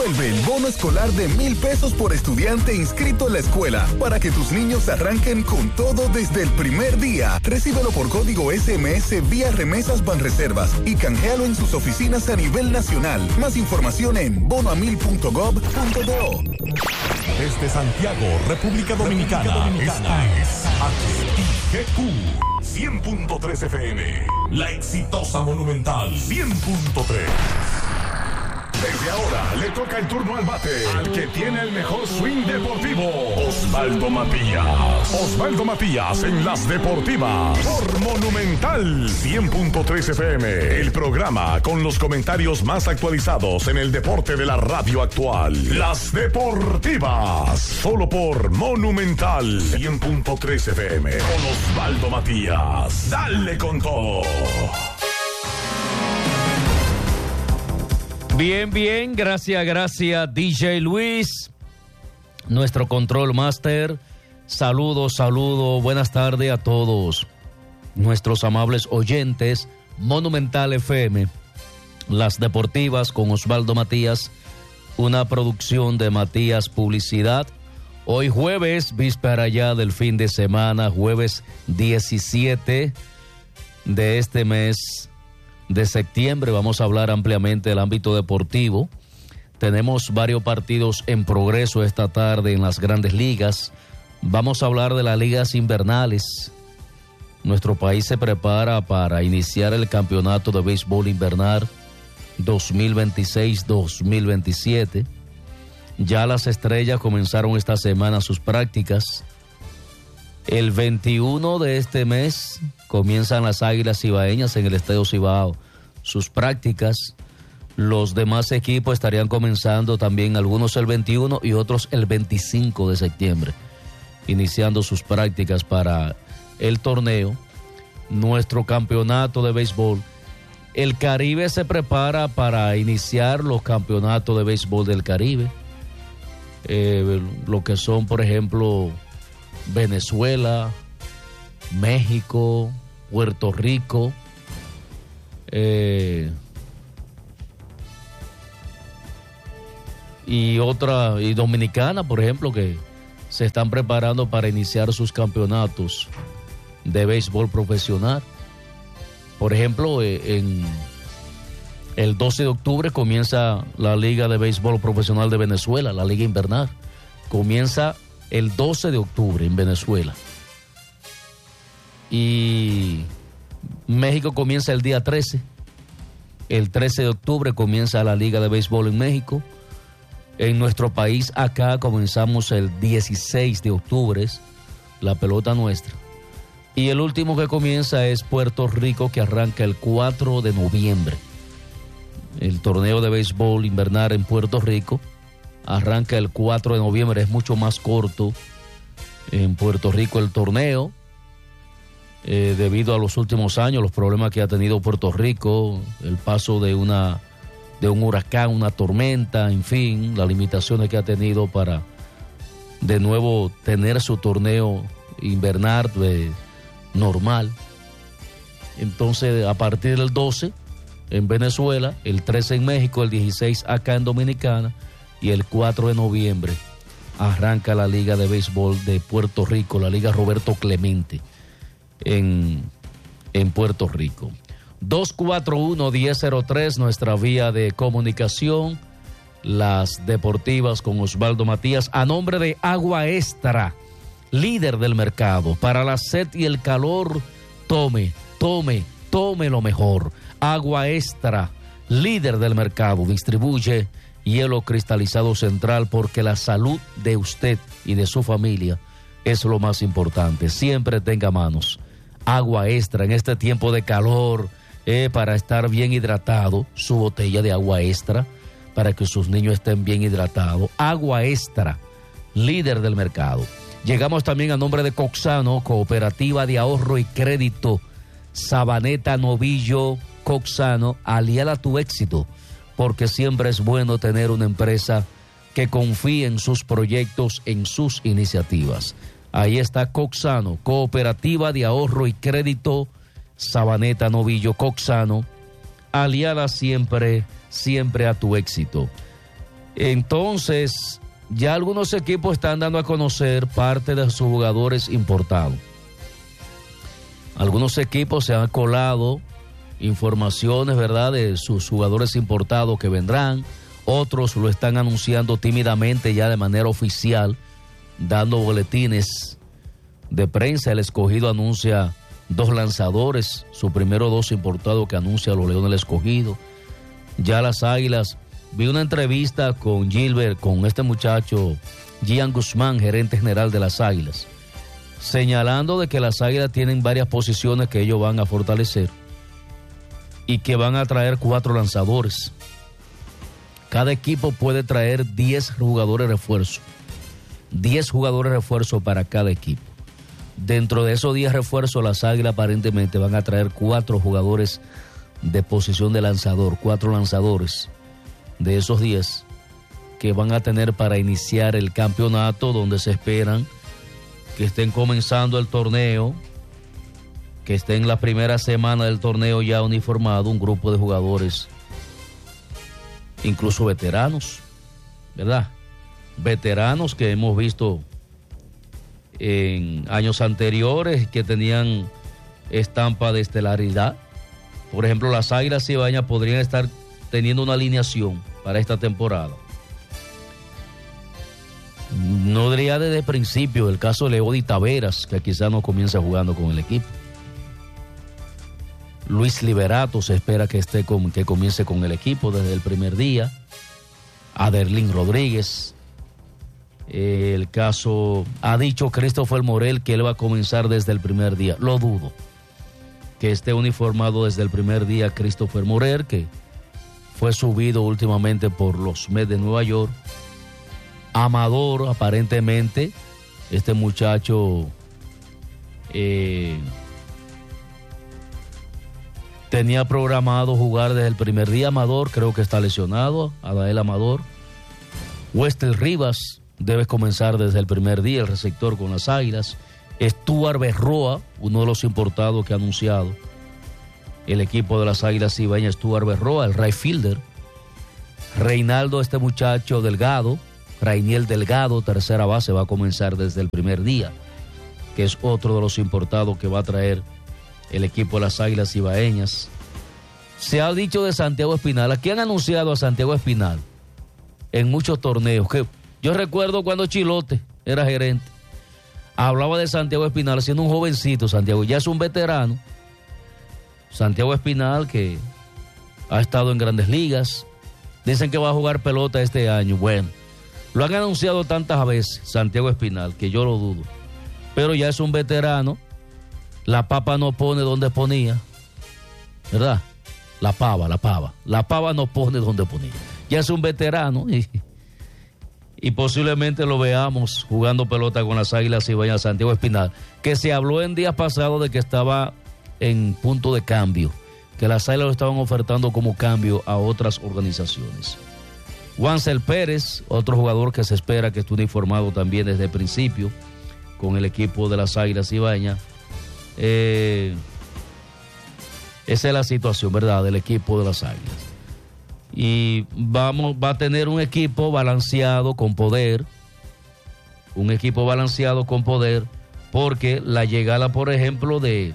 Vuelve el bono escolar de 1,000 pesos por estudiante inscrito en la escuela para que tus niños arranquen con todo desde el primer día. Recíbelo por código SMS vía Remesas Banreservas y canjealo en sus oficinas a nivel nacional. Más información en bonoamil.gov.do. Desde Santiago, República Dominicana, esta es HIGQ 100.3 FM, la exitosa Monumental 100.3. Desde ahora le toca el turno al bate, al que tiene el mejor swing deportivo, Osvaldo Matías. Osvaldo Matías en las deportivas por Monumental 100.3 FM, el programa con los comentarios más actualizados en el deporte de la radio actual. Las deportivas, solo por Monumental 100.3 FM, con Osvaldo Matías. Dale con todo. Bien, gracias DJ Luis, nuestro control master. Saludos, buenas tardes a todos nuestros amables oyentes. Monumental FM, las deportivas con Osvaldo Matías, una producción de Matías Publicidad. Hoy jueves, víspera ya del fin de semana, jueves 17 de este mes de septiembre. Vamos a hablar ampliamente del ámbito deportivo. Tenemos varios partidos en progreso esta tarde en las grandes ligas. Vamos a hablar de las ligas invernales. Nuestro país se prepara para iniciar el campeonato de béisbol invernal 2026-2027. Ya las Estrellas comenzaron esta semana sus prácticas. El 21 de este mes comienzan las Águilas Cibaeñas en el Estadio Cibao sus prácticas. Los demás equipos estarían comenzando también, algunos el 21 y otros el 25 de septiembre, iniciando sus prácticas para el torneo, nuestro campeonato de béisbol. El Caribe se prepara para iniciar los campeonatos de béisbol del Caribe, lo que son, por ejemplo, Venezuela, México, Puerto Rico, y Dominicana, por ejemplo, que se están preparando para iniciar sus campeonatos de béisbol profesional. Por ejemplo, en el 12 de octubre comienza la Liga de Béisbol Profesional de Venezuela, la Liga Invernal. Comienza el 12 de octubre en Venezuela. Y México comienza el día 13. El 13 de octubre comienza la Liga de Béisbol en México. En nuestro país, acá comenzamos el 16 de octubre, la pelota nuestra. Y el último que comienza es Puerto Rico, que arranca el 4 de noviembre. El torneo de béisbol invernal en Puerto Rico arranca el 4 de noviembre, es mucho más corto en Puerto Rico el torneo, debido a los últimos años, los problemas que ha tenido Puerto Rico, el paso de un huracán, una tormenta, en fin, las limitaciones que ha tenido para de nuevo tener su torneo invernal normal. Entonces, a partir del 12 en Venezuela, el 13 en México, el 16 acá en Dominicana y el 4 de noviembre arranca la Liga de Béisbol de Puerto Rico, la Liga Roberto Clemente en Puerto Rico. 241-1003, nuestra vía de comunicación, las deportivas con Osvaldo Matías, a nombre de Agua Extra, líder del mercado. Para la sed y el calor, tome lo mejor. Agua Extra, líder del mercado, distribuye hielo cristalizado Central, porque la salud de usted y de su familia es lo más importante. Siempre tenga a manos Agua Extra en este tiempo de calor, para estar bien hidratado, su botella de Agua Extra, para que sus niños estén bien hidratados. Agua Extra, líder del mercado. Llegamos también a nombre de Coxano, Cooperativa de Ahorro y Crédito, Sabaneta, Novillo, Coxano, aliada a tu éxito, porque siempre es bueno tener una empresa que confíe en sus proyectos, en sus iniciativas. Ahí está Coxano, Cooperativa de Ahorro y Crédito, Sabaneta, Novillo, Coxano, aliada siempre a tu éxito. Entonces, ya algunos equipos están dando a conocer parte de sus jugadores importados. Algunos equipos se han colado informaciones, ¿verdad?, de sus jugadores importados que vendrán. Otros lo están anunciando tímidamente ya de manera oficial, dando boletines de prensa. El Escogido anuncia 2 lanzadores, su primero 2 importados que anuncia los Leones del Escogido. Ya las Águilas, vi una entrevista con Gilbert, con este muchacho Gian Guzmán, gerente general de las Águilas, señalando de que las Águilas tienen varias posiciones que ellos van a fortalecer y que van a traer 4 lanzadores. Cada equipo puede traer 10 jugadores refuerzo. 10 jugadores refuerzo para cada equipo. Dentro de esos 10 refuerzos, las Águilas aparentemente van a traer 4 jugadores de posición de lanzador, 4 lanzadores de esos 10 que van a tener para iniciar el campeonato, donde se esperan que estén comenzando el torneo, que estén en la primera semana del torneo ya uniformado un grupo de jugadores, incluso veteranos, ¿verdad? Veteranos que hemos visto en años anteriores que tenían estampa de estelaridad. Por ejemplo, las Águilas Cibaeñas podrían estar teniendo una alineación para esta temporada. No diría desde el principio el caso de Leody Taveras, que quizás no comience jugando con el equipo. Luis Liberato se espera que comience con el equipo desde el primer día. Aderlín Rodríguez. El caso, ha dicho Christopher Morel que él va a comenzar desde el primer día. Lo dudo que esté uniformado desde el primer día Christopher Morel, que fue subido últimamente por los Mets de Nueva York. Amador, aparentemente, este muchacho tenía programado jugar desde el primer día. Amador, creo que está lesionado, Adael Amador. Westel Rivas debe comenzar desde el primer día, el receptor con las Águilas. Stuart Berroa, uno de los importados que ha anunciado el equipo de las Águilas Cibaeñas, Stuart Berroa, el right fielder. Reinaldo, este muchacho Delgado, Rainiel Delgado, tercera base, va a comenzar desde el primer día, que es otro de los importados que va a traer el equipo de las Águilas Cibaeñas. Se ha dicho de Santiago Espinal. Aquí han anunciado a Santiago Espinal en muchos torneos. Que yo recuerdo cuando Chilote era gerente, hablaba de Santiago Espinal siendo un jovencito. Santiago ya es un veterano. Santiago Espinal, que ha estado en Grandes Ligas. Dicen que va a jugar pelota este año. Bueno, lo han anunciado tantas veces Santiago Espinal que yo lo dudo, pero ya es un veterano. La papa no pone donde ponía, ¿verdad? La pava no pone donde ponía. Ya es un veterano y posiblemente lo veamos jugando pelota con las Águilas Cibaeñas. Santiago Espinal, que se habló en días pasados de que estaba en punto de cambio, que las Águilas lo estaban ofertando como cambio a otras organizaciones. Wansel Pérez, otro jugador que se espera que esté uniformado también desde el principio con el equipo de las Águilas Cibaeñas. Esa es la situación, ¿verdad?, del equipo de las Águilas. Y va a tener un equipo balanceado con poder. Un equipo balanceado con poder, porque la llegada, por ejemplo, de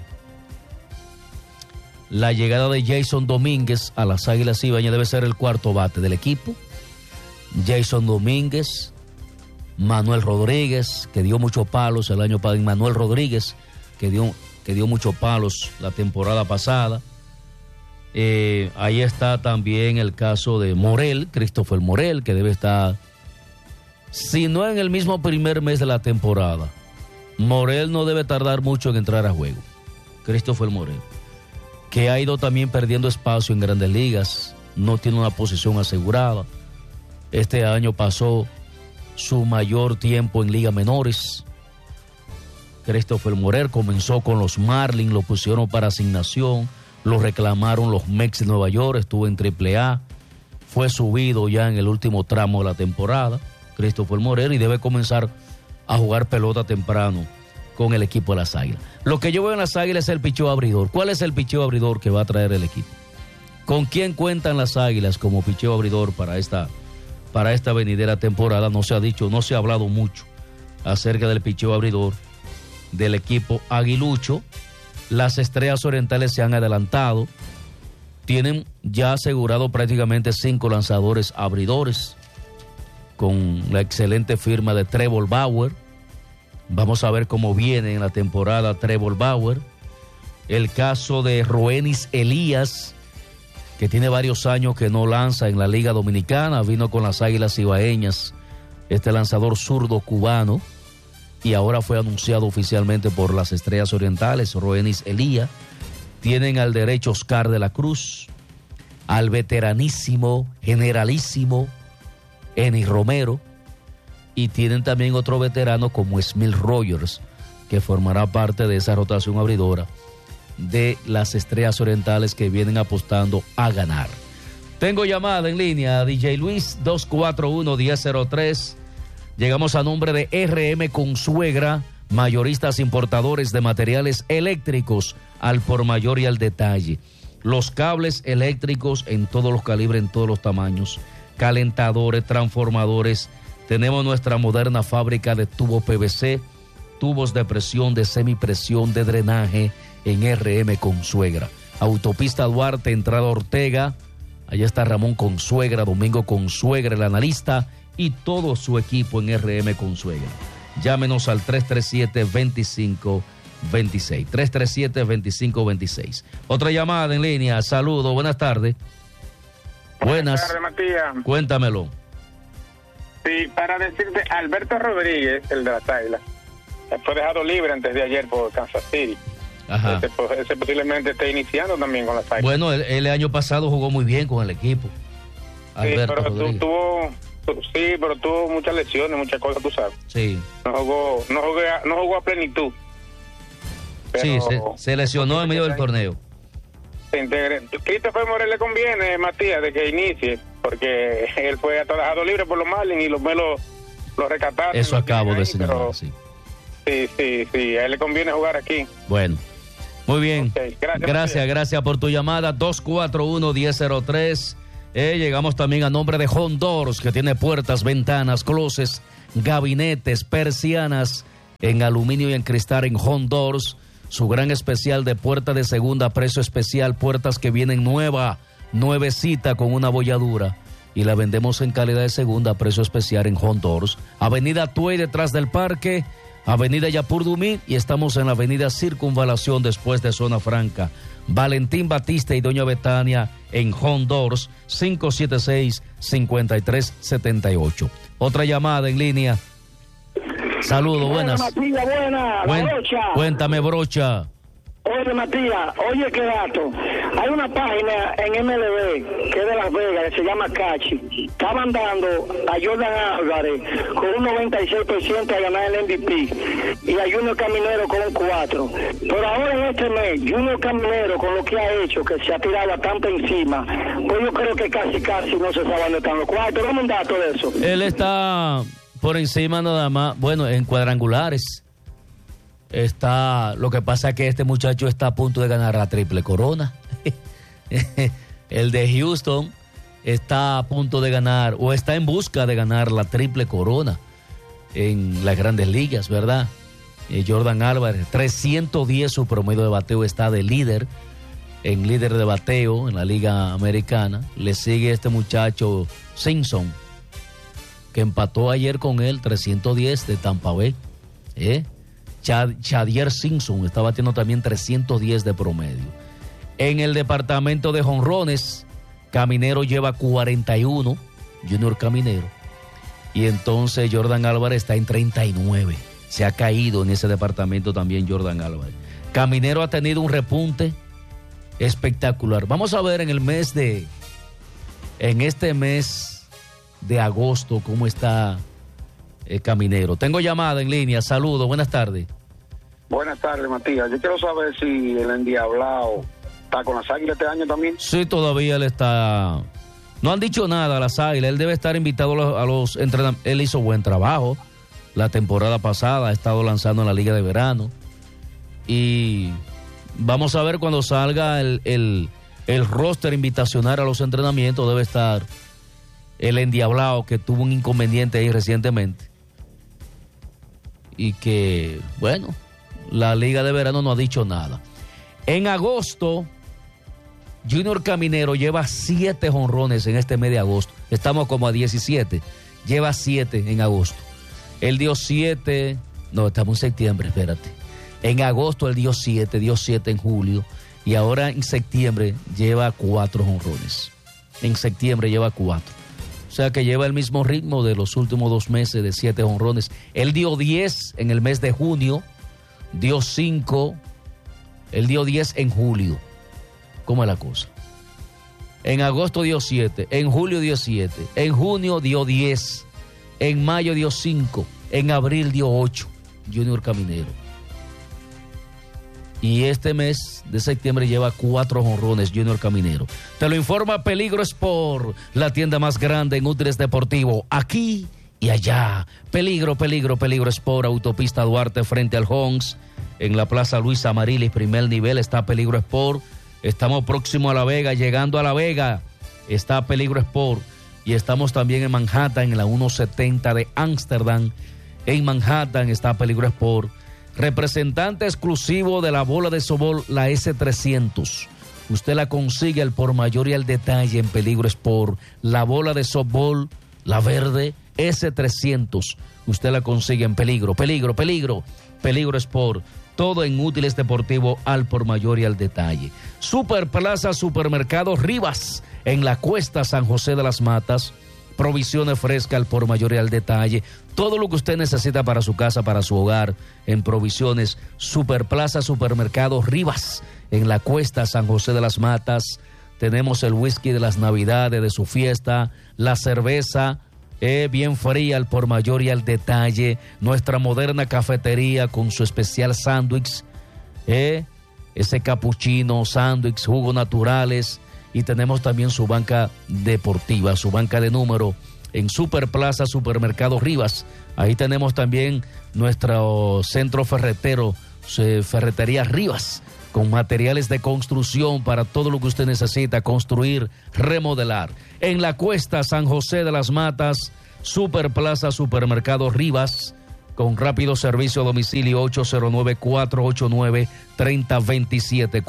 Jason Domínguez a las Águilas Cibaeñas debe ser el cuarto bate del equipo. Jason Domínguez, Manuel Rodríguez, que dio muchos palos el año pasado. Manuel Rodríguez, que dio muchos palos la temporada pasada. Ahí está también el caso de Morel, Christopher Morel, que debe estar, si no en el mismo primer mes de la temporada, Morel no debe tardar mucho en entrar a juego. Christopher Morel, que ha ido también perdiendo espacio en Grandes Ligas, no tiene una posición asegurada. Este año pasó su mayor tiempo en ligas menores. Christopher Morel comenzó con los Marlins, lo pusieron para asignación, lo reclamaron los Mets de Nueva York, estuvo en AAA, fue subido ya en el último tramo de la temporada, Christopher Morel, y debe comenzar a jugar pelota temprano con el equipo de las Águilas. Lo que yo veo en las Águilas es el picheo abridor. ¿Cuál es el picheo abridor que va a traer el equipo? ¿Con quién cuentan las Águilas como picheo abridor para para esta venidera temporada. No se ha hablado mucho acerca del picheo abridor del equipo aguilucho. Las Estrellas Orientales se han adelantado. Tienen ya asegurado prácticamente 5 lanzadores abridores con la excelente firma de Trevor Bauer. Vamos a ver cómo viene en la temporada Trevor Bauer. El caso de Roenis Elías, que tiene varios años que no lanza en la Liga Dominicana, vino con las Águilas Cibaeñas, este lanzador zurdo cubano, y ahora fue anunciado oficialmente por las Estrellas Orientales, Roenis Elías. Tienen al derecho Oscar de la Cruz, al veteranísimo, generalísimo Eni Romero, y tienen también otro veterano como Smil Rogers, que formará parte de esa rotación abridora de las Estrellas Orientales, que vienen apostando a ganar. Tengo llamada en línea, DJ Luis, 241-1003. Llegamos a nombre de RM Consuegra, mayoristas importadores de materiales eléctricos al por mayor y al detalle. Los cables eléctricos en todos los calibres, en todos los tamaños, calentadores, transformadores. Tenemos nuestra moderna fábrica de tubo PVC, tubos de presión, de semipresión, de drenaje en RM Consuegra. Autopista Duarte, entrada Ortega. Allá está Ramón Consuegra, Domingo Consuegra, el analista, y todo su equipo en RM Consuegra. Llámenos al 337-2526. 337-2526. Otra llamada en línea. Saludos, buenas tardes. Buenas tardes, Matías. Cuéntamelo. Sí, para decirte, Alberto Rodríguez, el de las Águilas, fue dejado libre antes de ayer por Kansas City. Ajá. Ese posiblemente esté iniciando también con las Águilas. Bueno, él el año pasado jugó muy bien con el equipo. Alberto Rodríguez. Pero tuvo muchas lesiones, muchas cosas, tú sabes. Sí. No jugó a plenitud. Pero sí, se lesionó en medio del torneo. Christopher Morel le conviene, Matías, de que inicie, porque él fue dejado libre por los Marlins y los Melos lo rescataron. Eso acabo de señalar, sí. Sí, a él le conviene jugar aquí. Bueno, muy bien. Okay, gracias por tu llamada. 241-1003. Llegamos también a nombre de Hondoros, que tiene puertas, ventanas, closets, gabinetes, persianas en aluminio y en cristal en Hondoros. Su gran especial de puerta de segunda, precio especial, puertas que vienen nuevecita con una bolladura, y la vendemos en calidad de segunda, precio especial en Hondoros. Avenida Tuey detrás del parque, Avenida Yapur Dumí, y estamos en la Avenida Circunvalación después de Zona Franca. Valentín Batista y Doña Betania en Hondoros, 576-5378. Otra llamada en línea. Saludos, buenas. Matías, buena, Brocha. Cuéntame, Brocha. Oye, Matías, oye, qué dato. Hay una página en MLB que es de Las Vegas, que se llama Cachi. Está mandando a Jordan Álvarez con un 96% a ganar el MVP y a Junior Caminero con un 4%. Pero ahora en este mes, Junior Caminero, con lo que ha hecho, que se ha tirado bastante encima, pues yo creo que casi no se sabe dónde están los cuartos. Dame un dato de eso. Él está por encima nada más, bueno, en cuadrangulares. Lo que pasa es que este muchacho está a punto de ganar la triple corona. El de Houston está a punto de ganar, o está en busca de ganar la triple corona en las grandes ligas, ¿verdad? Jordan Álvarez, 310 su promedio de bateo, está de líder de bateo en la liga americana. Le sigue este muchacho Simpson, que empató ayer con él, 310 de Tampa Bay. Chadier Simpson está batiendo también 310 de promedio. En el departamento de jonrones, Caminero lleva 41, Junior Caminero. Y entonces Jordan Álvarez está en 39. Se ha caído en ese departamento también Jordan Álvarez. Caminero ha tenido un repunte espectacular. Vamos a ver en este mes de agosto cómo está Caminero. Tengo llamada en línea. Saludos, buenas tardes. Buenas tardes, Matías. Yo quiero saber si el endiablado está con las Águilas este año también. Sí, todavía él está. No han dicho nada a las Águilas. Él debe estar invitado a los entrenamientos. Él hizo buen trabajo la temporada pasada. Ha estado lanzando en la Liga de Verano. Y vamos a ver cuando salga el roster invitacional a los entrenamientos. Debe estar el endiablado que tuvo un inconveniente ahí recientemente. Y que, bueno, la Liga de Verano no ha dicho nada. En agosto, Junior Caminero lleva 7 jonrones en este mes de agosto. Estamos como a 17. Lleva 7 en agosto. Él dio 7. No, estamos en septiembre, espérate. En agosto él dio 7 en julio. Y ahora en septiembre lleva 4 jonrones. En septiembre lleva 4. O sea que lleva el mismo ritmo de los últimos 2 meses de 7 jonrones. Él dio 10 en el mes de junio. Dio 5. Él dio 10 en julio. ¿Cómo es la cosa? En agosto dio 7, en julio dio 7, en junio dio 10, en mayo dio 5, en abril dio 8, Junior Caminero. Y este mes de septiembre lleva 4 jonrones, Junior Caminero. Te lo informa Peligro Sport, la tienda más grande en útiles deportivos, aquí y allá. Peligro Sport, autopista Duarte frente al Hongs, en la Plaza Luis Amarilis, primer nivel está Peligro Sport. Estamos próximos a La Vega, llegando a La Vega está Peligro Sport y estamos también en Manhattan, en la 170 de Ámsterdam. En Manhattan está Peligro Sport. Representante exclusivo de la bola de softball, la S300. Usted la consigue al por mayor y al detalle en Peligro Sport. La bola de softball, la verde, S300. Usted la consigue en Peligro Sport. Todo en útiles deportivos al por mayor y al detalle. Superplaza Supermercado Rivas, en la Cuesta San José de las Matas. Provisiones frescas al por mayor y al detalle. Todo lo que usted necesita para su casa, para su hogar, en provisiones. Superplaza Supermercado Rivas, en la Cuesta San José de las Matas. Tenemos el whisky de las navidades, de su fiesta, la cerveza bien fría al por mayor y al detalle, nuestra moderna cafetería con su especial sándwich, ese capuchino, sándwich, jugos naturales, y tenemos también su banca deportiva, su banca de número en Superplaza Supermercado Rivas. Ahí tenemos también nuestro centro ferretero, Ferretería Rivas, con materiales de construcción para todo lo que usted necesita construir, remodelar. En la Cuesta San José de las Matas, Superplaza Supermercado Rivas, con rápido servicio a domicilio 809-489-3027,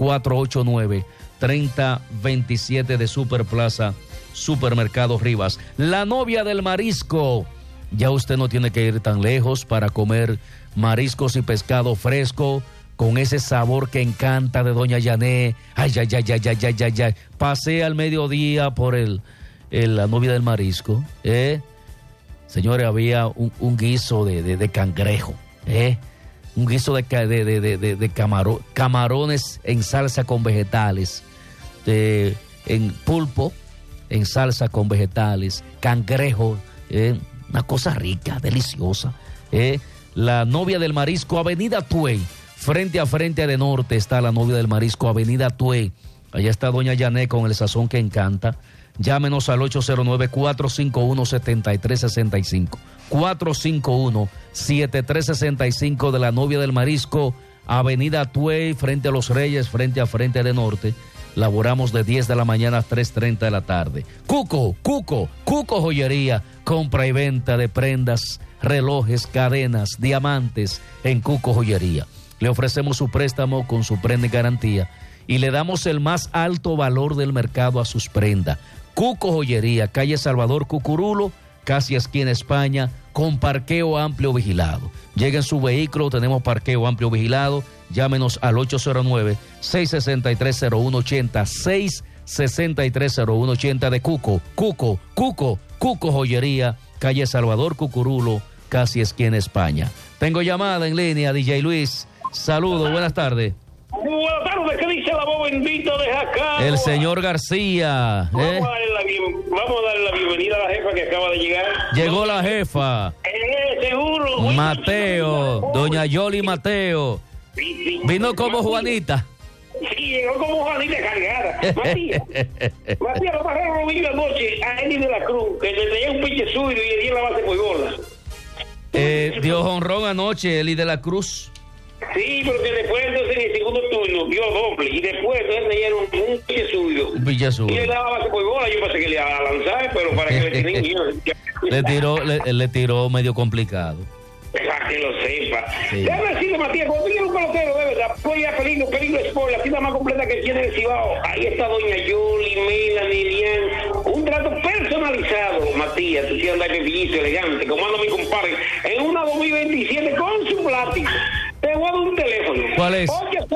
489-3027 de Superplaza Supermercado Rivas. La novia del marisco. Ya usted no tiene que ir tan lejos para comer mariscos y pescado fresco, con ese sabor que encanta de Doña Yané. Ay. Pasé al mediodía por la novia del marisco. Señores, había un guiso de cangrejo. Un guiso de camarones en salsa con vegetales. En pulpo, en salsa con vegetales. Cangrejo, una cosa rica, deliciosa. La novia del marisco, Avenida Tuey. Frente a frente de norte está la novia del marisco, Avenida Tuey. Allá está Doña Yané con el sazón que encanta. Llámenos al 809-451-7365. 451-7365 de la novia del marisco, Avenida Tuey, frente a Los Reyes, frente a frente de norte. Laboramos de 10 de la mañana a 3:30 de la tarde. Cuco Joyería, compra y venta de prendas, relojes, cadenas, diamantes en Cuco Joyería. Le ofrecemos su préstamo con su prenda y garantía y le damos el más alto valor del mercado a sus prendas. Cuco Joyería, calle Salvador Cucurulo, casi esquina España, con parqueo amplio vigilado. Llegue en su vehículo, tenemos parqueo amplio vigilado. Llámenos al 809-663-0180, 663-0180 de Cuco Joyería, calle Salvador Cucurulo, casi esquina España. Tengo llamada en línea, DJ Luis. Saludos, buenas tardes. Buenas tardes, ¿qué dice la voz bendita de Jacao? El señor García. Vamos a darle la bienvenida a la jefa que acaba de llegar. Llegó la jefa. Seguro. Mateo, doña Yoli Mateo. Sí. Vino como Juanita. Sí, llegó como Juanita cargada. Matías, lo pasaron bien anoche a Eddie de la Cruz, que le tenía un pinche suyo y le dio la base muy gorda. Dio jonrón anoche, Eli de la Cruz. Sí, pero que después entonces en el segundo turno nos dio doble y después le dieron un pitch suyo. Y le daba base por bola, yo pensé que le iba a lanzar, pero para que le tiró medio complicado. Para que lo sepa. Sí. Déjame decirle, Matías, cuando viene un pelotero, de verdad, voy a Peligro Sport, la tienda más completa que tiene el Cibao. Ahí está doña Yoli, Melanie, Lilian. Un trato personalizado, Matías, tú sí andas bellísimo, elegante, como anda mi compadre, en una 2027 con su plástico. Te voy a dar un teléfono. ¿Cuál es?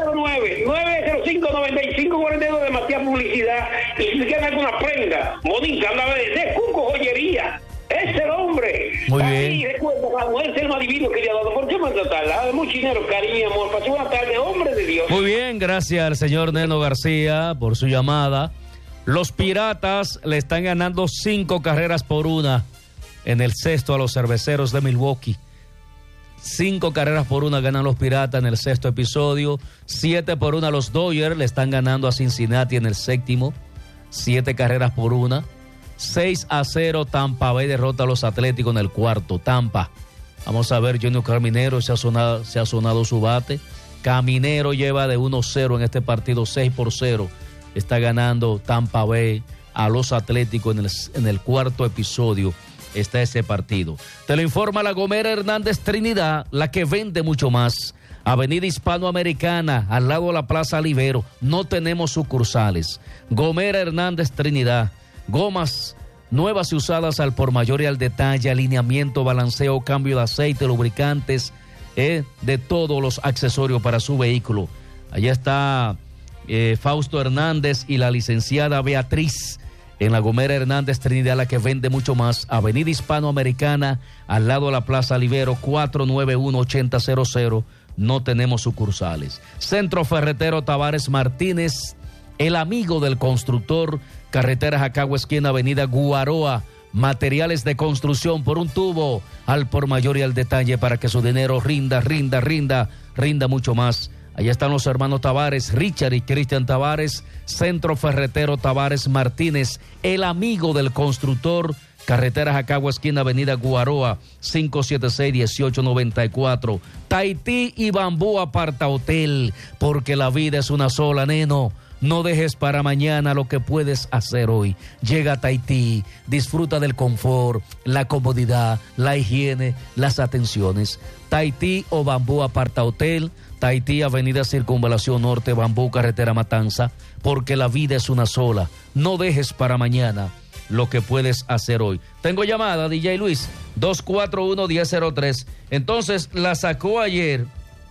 809-905-4542 de Matías Publicidad. Y si quieres alguna prenda, bonita, anda de Cuco Joyería. Es el hombre. Muy bien. Y recuerda, la mujer es el más divino que le ha dado. ¿Por qué maltratarla? Mucho dinero, cariño, amor. Pasó buena tarde, hombre de Dios. Muy bien, gracias al señor Neno García por su llamada. Los Piratas le están ganando 5 carreras por 1 en el sexto a los Cerveceros de Milwaukee. 5 carreras por 1 ganan los Piratas en el sexto episodio. 7 por 1 a los Dodgers le están ganando a Cincinnati en el séptimo. 7 carreras por 1. 6-0 Tampa Bay derrota a los Atléticos en el cuarto. Tampa. Vamos a ver, Junior Caminero se ha sonado su bate. Caminero lleva de 1-0 en este partido, 6-0. Está ganando Tampa Bay a los Atléticos en el cuarto episodio. Está ese partido. Te lo informa La Gomera Hernández Trinidad, la que vende mucho más. Avenida Hispanoamericana, al lado de la Plaza Libero. No tenemos sucursales. Gomera Hernández Trinidad. Gomas nuevas y usadas al por mayor y al detalle, alineamiento, balanceo, cambio de aceite, lubricantes, de todos los accesorios para su vehículo. Allá está Fausto Hernández y la licenciada Beatriz en La Gomera Hernández Trinidad, la que vende mucho más. Avenida Hispanoamericana, al lado de la Plaza Libero, 491-8000. No tenemos sucursales. Centro Ferretero Tavares Martínez, el amigo del constructor. Carretera Jacagua, esquina Avenida Guaroa. Materiales de construcción por un tubo, al por mayor y al detalle, para que su dinero rinda mucho más. Allá están los hermanos Tavares, Richard y Cristian Tavares. Centro Ferretero Tavares Martínez, el amigo del constructor. Carretera Jacagua, esquina Avenida Guaroa, 576-1894. Tahití y Bambú Aparta Hotel, porque la vida es una sola, neno. No dejes para mañana lo que puedes hacer hoy. Llega a Tahití, disfruta del confort, la comodidad, la higiene, las atenciones. Tahití o Bambú Aparta Hotel, Tahití, Avenida Circunvalación Norte, Bambú, Carretera Matanza, porque la vida es una sola. No dejes para mañana lo que puedes hacer hoy. Tengo llamada, DJ Luis, 241-1003. Entonces, la sacó ayer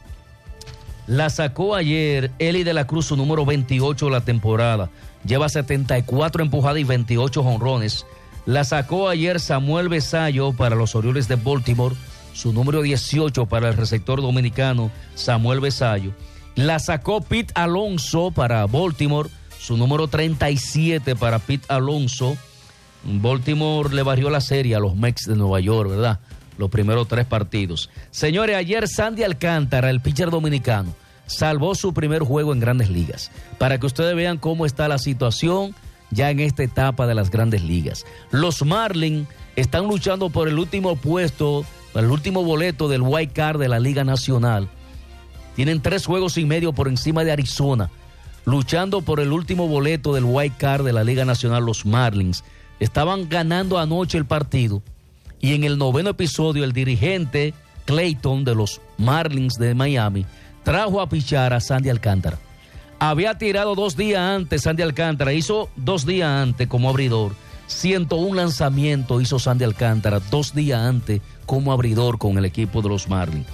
Eli de la Cruz, su número 28 de la temporada. Lleva 74 empujadas y 28 jonrones. La sacó ayer Samuel Besallo para los Orioles de Baltimore, su número 18 para el receptor dominicano Samuel Besallo. La sacó Pete Alonso para Baltimore, su número 37 para Pete Alonso. Baltimore le barrió la serie a los Mets de Nueva York, ¿verdad? Los primeros 3 partidos. Señores, ayer Sandy Alcántara, el pitcher dominicano, salvó su primer juego en Grandes Ligas. Para que ustedes vean cómo está la situación ya en esta etapa de las Grandes Ligas. Los Marlins están luchando por el último puesto, el último boleto del Wild Card de la Liga Nacional. Tienen 3 juegos y medio por encima de Arizona, luchando por el último boleto del Wild Card de la Liga Nacional. Los Marlins estaban ganando anoche el partido, y en el 9º episodio el dirigente Clayton de los Marlins de Miami trajo a pichar a Sandy Alcántara. Había tirado 2 días antes Sandy Alcántara, hizo 2 días antes como abridor. 101 lanzamientos hizo Sandy Alcántara 2 días antes como abridor con el equipo de los Marlins.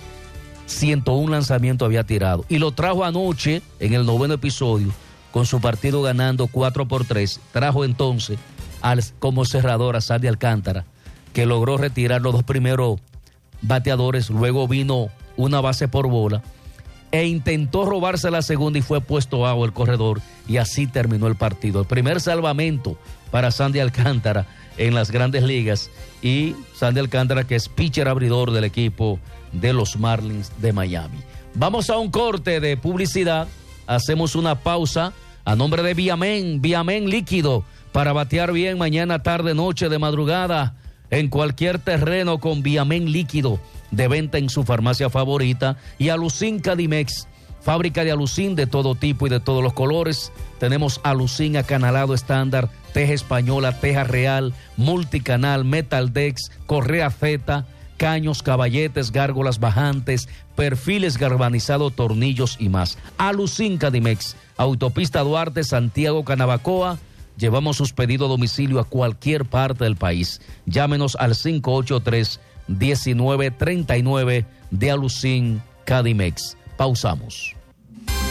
101 lanzamientos había tirado. Y lo trajo anoche en el 9º episodio, con su partido ganando 4-3. Trajo entonces como cerrador a Sandy Alcántara, que logró retirar los 2 primeros bateadores. Luego vino una base por bola e intentó robarse la segunda y fue puesto bajo el corredor, y así terminó el partido. El primer salvamento para Sandy Alcántara en las Grandes Ligas, y Sandy Alcántara, que es pitcher abridor del equipo de los Marlins de Miami. Vamos a un corte de publicidad, hacemos una pausa. A nombre de Viamen líquido para batear bien mañana, tarde, noche, de madrugada, en cualquier terreno con Viamen líquido, de venta en su farmacia favorita. Y a Lucin Cadimex, Fábrica de alucín de todo tipo y de todos los colores. Tenemos alucín acanalado estándar, teja española, teja real, multicanal, metaldex, correa Z, caños, caballetes, gárgolas bajantes, perfiles galvanizados, tornillos y más. Alucín Cadimex, Autopista Duarte, Santiago, Canabacoa. Llevamos sus pedidos a domicilio a cualquier parte del país. Llámenos al 583-1939 de Alucín Cadimex. Pausamos.